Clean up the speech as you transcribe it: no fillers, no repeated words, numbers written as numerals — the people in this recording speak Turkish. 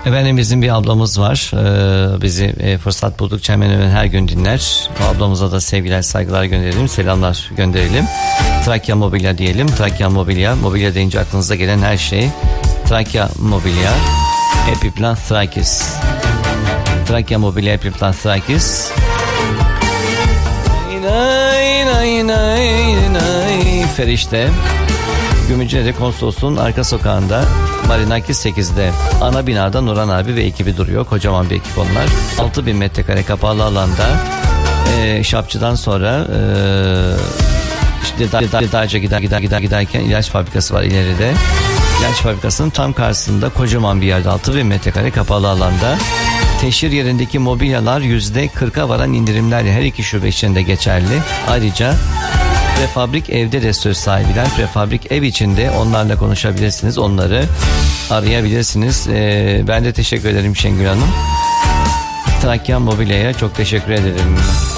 Efendim bizim bir ablamız var. Bizi fırsat buldukça hemen hemen her gün dinler. O ablamıza da sevgiler, saygılar gönderelim. Selamlar gönderelim. Trakya Mobilya diyelim. Trakya Mobilya. Mobilya deyince aklınıza gelen her şey. Trakya Mobilya. Epiplan Thrakis. Trakya Mobilya Epiplan Thrakis. Ferişte. Gümüşhane Konsolosluğu'nun arka sokağında Marinakis 8'de ana binada Nurhan abi ve ekibi duruyor. Kocaman bir ekip onlar. 6000 metrekare kapalı alanda Şapçı'dan sonra Darca giderken ilaç fabrikası var ileride. İlaç fabrikasının tam karşısında kocaman bir yerde 6000 metrekare kapalı alanda teşhir yerindeki mobilyalar %40'a varan indirimlerle her iki şube içinde geçerli. Ayrıca prefabrik evde de söz sahibiler. Prefabrik ev içinde onlarla konuşabilirsiniz. Onları arayabilirsiniz. Ben de teşekkür ederim Şengül Hanım. Trakya Mobilya'ya çok teşekkür ederim.